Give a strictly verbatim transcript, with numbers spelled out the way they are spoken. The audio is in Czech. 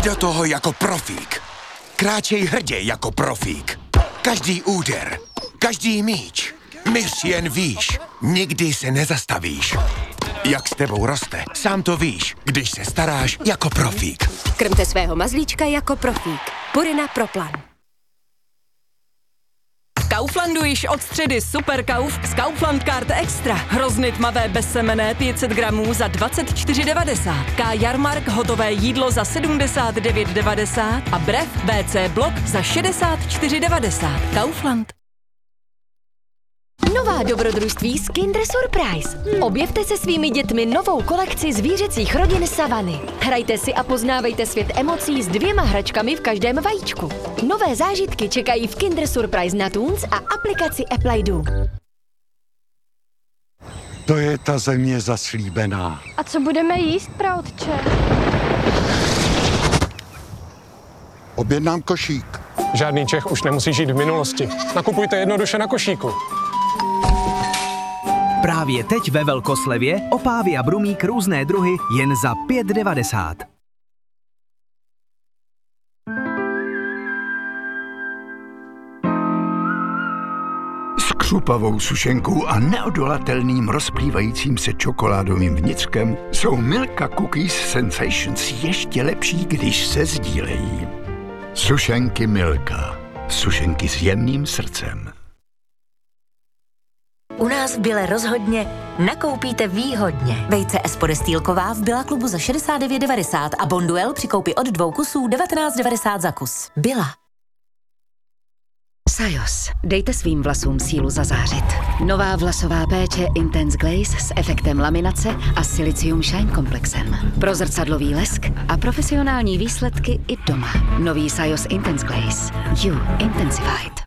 do toho jako profík. Kráčej hrdě jako profík. Každý úder, každý míč. Myř jen výš, nikdy se nezastavíš. Jak s tebou roste, sám to víš, když se staráš jako profík. Krmte svého mazlíčka jako profík. Purina Pro Plan. V Kauflandu již od středy Super Kauf z Kaufland Card Extra. Hrozny tmavé bezsemenné pět set gramů za dvacet čtyři devadesát. K Jarmark hotové jídlo za sedmdesát devět devadesát a Brev W C Blok za šedesát čtyři devadesát. Kaufland. Nová dobrodružství z Kinder Surprise. Objevte se svými dětmi novou kolekci zvířecích rodin Savany. Hrajte si a poznávejte svět emocí s dvěma hračkami v každém vajíčku. Nové zážitky čekají v Kinder Surprise na Toons a aplikaci Apple Do. To je ta země zaslíbená. A co budeme jíst, praotče? Objednám košík. Žádný Čech už nemusí žít v minulosti. Nakupujte jednoduše na košíku. Právě teď ve velkoslevě opávy a brumík různé druhy jen za pět devadesát. S křupavou sušenkou a neodolatelným rozplývajícím se čokoládovým vnitřkem jsou Milka Cookies Sensations ještě lepší, když se sdílejí. Sušenky Milka. Sušenky s jemným srdcem. U nás v Bile rozhodně nakoupíte výhodně. Vejce Espodestýlková v Billa klubu za šedesát devět devadesát a Bonduel při koupi od dvou kusů devatenáct devadesát za kus. Billa. Sajos. Dejte svým vlasům sílu zazářit. Nová vlasová péče Intense Glaze s efektem laminace a Silicium Shine komplexem. Pro zrcadlový lesk a profesionální výsledky i doma. Nový Sajos Intense Glaze. You Intensified.